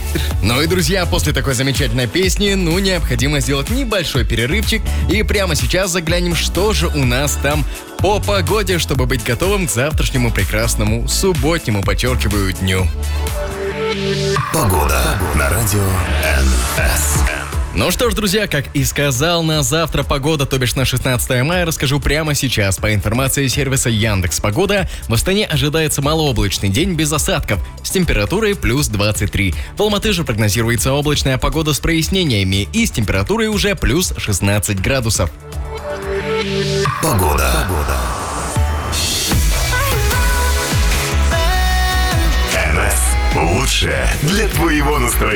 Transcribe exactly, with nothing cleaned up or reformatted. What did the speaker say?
Ну и, друзья, после такой замечательной песни, ну, необходимо сделать небольшой перерывчик. И прямо сейчас заглянем, что же у нас там по погоде, чтобы быть готовым к завтрашнему прекрасному субботнему, подчеркиваю, дню. Погода на радио эн эс. Ну что ж, друзья, как и сказал, на завтра погода, то бишь на шестнадцатое мая, расскажу прямо сейчас. По информации сервиса Яндекс.Погода, в Астане ожидается малооблачный день без осадков с температурой плюс двадцать три. В Алматы же прогнозируется облачная погода с прояснениями и с температурой уже плюс шестнадцать градусов. Погода. Погода. эн эс. Лучшее для твоего настроения.